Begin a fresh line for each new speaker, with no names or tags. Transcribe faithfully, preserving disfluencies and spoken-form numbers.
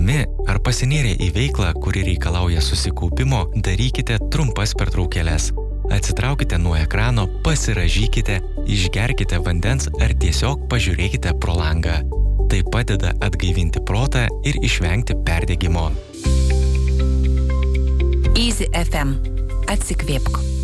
dirbdami ar pasinėrę į veiklą, kuri reikalauja susikaupimo, darykite trumpas pertraukėles. Atsitraukite nuo ekrano, pasirąžykite, išgerkite vandens ar tiesiog pažiūrėkite pro langą. Tai padeda atgaivinti protą ir išvengti perdegimo.
Easy F M. Atsikvėpk.